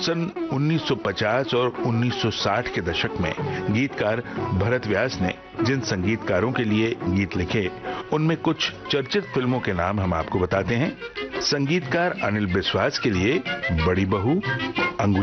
सन 1950 और 1960 के दशक में गीतकार भरत व्यास ने जिन संगीतकारों के लिए गीत लिखे, उनमें कुछ चर्चित फिल्मों के नाम हम आपको बताते हैं। संगीतकार अनिल बिस्वास के लिए बड़ी बहू, अंगुली